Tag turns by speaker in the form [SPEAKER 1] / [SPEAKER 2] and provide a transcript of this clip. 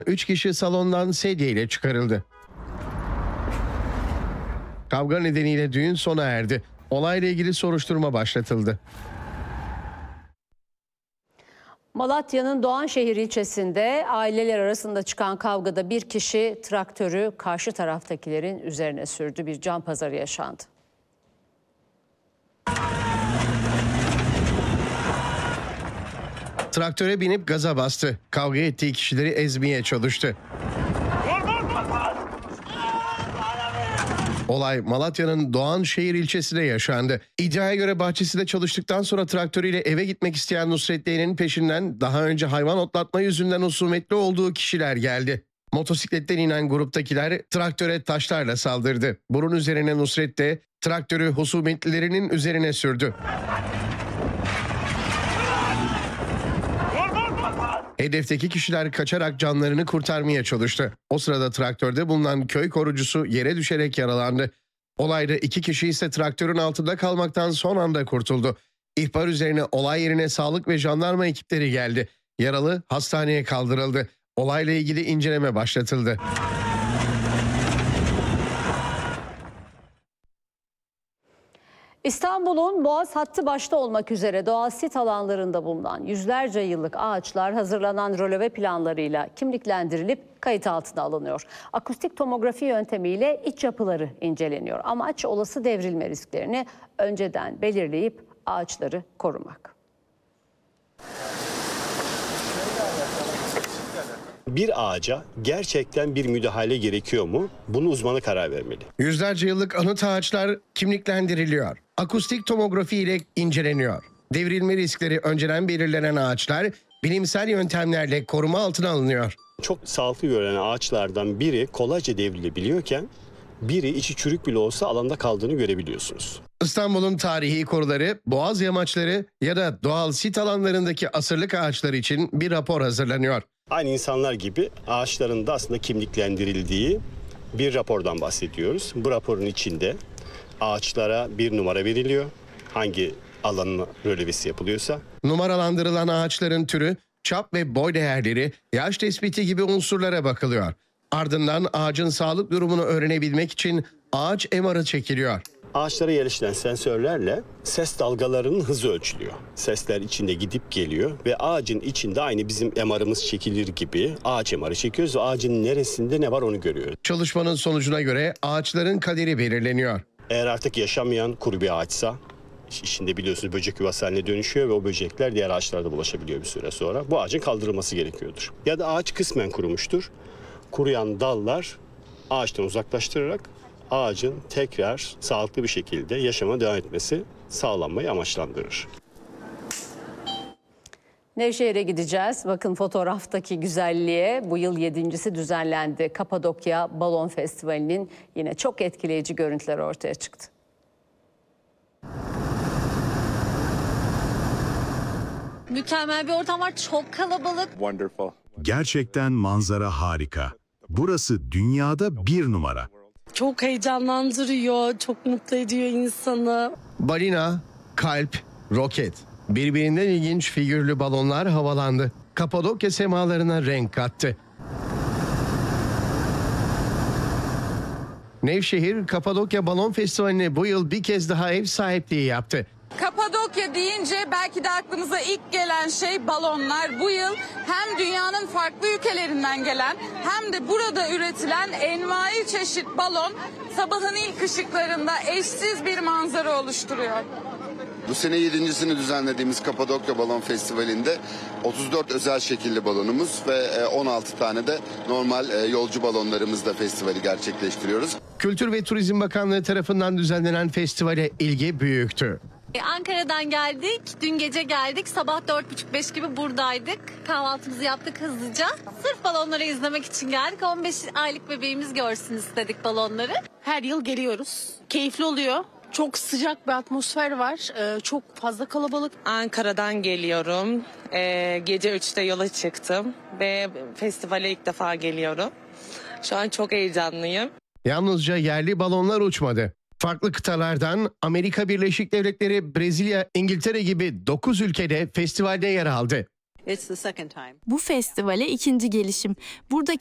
[SPEAKER 1] 3 kişi salondan sedyeyle çıkarıldı. Kavga nedeniyle düğün sona erdi. Olayla ilgili soruşturma başlatıldı.
[SPEAKER 2] Malatya'nın Doğanşehir ilçesinde aileler arasında çıkan kavgada bir kişi traktörü karşı taraftakilerin üzerine sürdü. Bir can pazarı yaşandı.
[SPEAKER 1] Traktöre binip gaza bastı. Kavga ettiği kişileri ezmeye çalıştı. Olay Malatya'nın Doğanşehir ilçesinde yaşandı. İddiaya göre bahçesinde çalıştıktan sonra traktörüyle eve gitmek isteyen Nusrettin'in peşinden daha önce hayvan otlatma yüzünden husumetli olduğu kişiler geldi. Motosikletten inen gruptakiler traktöre taşlarla saldırdı. Bunun üzerine Nusret de traktörü husumetlilerinin üzerine sürdü. Hedefteki kişiler kaçarak canlarını kurtarmaya çalıştı. O sırada traktörde bulunan köy korucusu yere düşerek yaralandı. Olayda 2 kişi ise traktörün altında kalmaktan son anda kurtuldu. İhbar üzerine olay yerine sağlık ve jandarma ekipleri geldi. Yaralı hastaneye kaldırıldı. Olayla ilgili inceleme başlatıldı.
[SPEAKER 2] İstanbul'un Boğaz hattı başta olmak üzere doğal sit alanlarında bulunan yüzlerce yıllık ağaçlar hazırlanan röleve planlarıyla kimliklendirilip kayıt altına alınıyor. Akustik tomografi yöntemiyle iç yapıları inceleniyor. Amaç olası devrilme risklerini önceden belirleyip ağaçları korumak.
[SPEAKER 3] Bir ağaca gerçekten bir müdahale gerekiyor mu? Bunu uzmanı karar vermeli.
[SPEAKER 1] Yüzlerce yıllık anıt ağaçlar kimliklendiriliyor. Akustik tomografi ile inceleniyor. Devrilme riskleri önceden belirlenen ağaçlar bilimsel yöntemlerle koruma altına alınıyor.
[SPEAKER 3] Çok sağlıklı görünen ağaçlardan biri kolayca devrilebiliyorken biri içi çürük bile olsa alanda kaldığını görebiliyorsunuz.
[SPEAKER 1] İstanbul'un tarihi koruları, boğaz yamaçları ya da doğal sit alanlarındaki asırlık ağaçlar için bir rapor hazırlanıyor.
[SPEAKER 3] Aynı insanlar gibi ağaçların da aslında kimliklendirildiği bir rapordan bahsediyoruz. Bu raporun içinde ağaçlara bir numara veriliyor. Hangi alanın rölevesi yapılıyorsa.
[SPEAKER 1] Numaralandırılan ağaçların türü, çap ve boy değerleri, yaş tespiti gibi unsurlara bakılıyor. Ardından ağacın sağlık durumunu öğrenebilmek için ağaç MR'ı çekiliyor.
[SPEAKER 3] Ağaçlara yerleştirilen sensörlerle ses dalgalarının hızı ölçülüyor. Sesler içinde gidip geliyor ve ağacın içinde aynı bizim MR'ımız çekilir gibi ağaç MR'ı çekiyoruz ve ağacın neresinde ne var onu görüyoruz.
[SPEAKER 1] Çalışmanın sonucuna göre ağaçların kaderi belirleniyor.
[SPEAKER 3] Eğer artık yaşamayan kuru bir ağaçsa, içinde biliyorsunuz böcek yuvası haline dönüşüyor ve o böcekler diğer ağaçlarda bulaşabiliyor bir süre sonra. Bu ağacın kaldırılması gerekiyordur. Ya da ağaç kısmen kurumuştur. Kuruyan dallar ağaçtan uzaklaştırarak ağacın tekrar sağlıklı bir şekilde yaşama devam etmesi sağlanmayı amaçlandırır.
[SPEAKER 2] Nevşehir'e gideceğiz. Bakın fotoğraftaki güzelliğe. Bu yıl 7.'si düzenlendi. Kapadokya Balon Festivali'nin yine çok etkileyici görüntüler ortaya çıktı.
[SPEAKER 4] Mükemmel bir ortam var. Çok kalabalık.
[SPEAKER 5] Wonderful.
[SPEAKER 6] Gerçekten manzara harika. Burası dünyada bir numara.
[SPEAKER 4] Çok heyecanlandırıyor. Çok mutlu ediyor insanı.
[SPEAKER 1] Balina, kalp, roket. Birbirinden ilginç figürlü balonlar havalandı. Kapadokya semalarına renk kattı. Nevşehir, Kapadokya Balon Festivali'ne bu yıl bir kez daha ev sahipliği yaptı.
[SPEAKER 7] Kapadokya deyince belki de aklımıza ilk gelen şey balonlar. Bu yıl hem dünyanın farklı ülkelerinden gelen hem de burada üretilen envai çeşit balon sabahın ilk ışıklarında eşsiz bir manzara oluşturuyor.
[SPEAKER 8] Bu sene 7.'sini düzenlediğimiz Kapadokya Balon Festivali'nde 34 özel şekilli balonumuz ve 16 tane de normal yolcu balonlarımızla festivali gerçekleştiriyoruz.
[SPEAKER 1] Kültür ve Turizm Bakanlığı tarafından düzenlenen festivale ilgi büyüktü.
[SPEAKER 4] Ankara'dan geldik. Dün gece geldik. Sabah 4.30-5 gibi buradaydık. Kahvaltımızı yaptık hızlıca. Sırf balonları izlemek için geldik. 15 aylık bebeğimiz görsün istedik balonları.
[SPEAKER 9] Her yıl geliyoruz. Keyifli oluyor. Çok sıcak bir atmosfer var. Çok fazla kalabalık.
[SPEAKER 10] Ankara'dan geliyorum. Gece 3'te yola çıktım ve festivale ilk defa geliyorum. Şu an çok heyecanlıyım.
[SPEAKER 1] Yalnızca yerli balonlar uçmadı. Farklı kıtalardan Amerika Birleşik Devletleri, Brezilya, İngiltere gibi 9 ülkede festivalde yer aldı.
[SPEAKER 5] Bu festivale ikinci gelişim. Buradaki